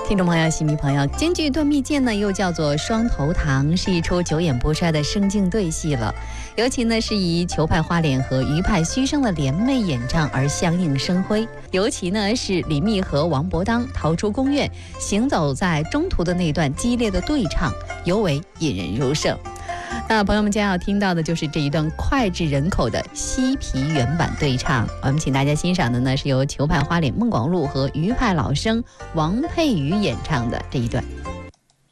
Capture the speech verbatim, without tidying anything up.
听众朋友、戏迷朋友，京剧《断臂剑》呢，又叫做《双头堂》，是一出久演不衰的生境对戏了。尤其呢，是以裘派花脸和余派虚声的联袂演唱而相映生辉。尤其呢，是李密和王伯当逃出宫院，行走在中途的那段激烈的对唱，尤为引人入胜。那朋友们将要听到的就是这一段脍炙人口的西皮原版对唱。我们请大家欣赏的呢，是由裘派花脸孟广禄和余派老生王佩瑜演唱的这一段。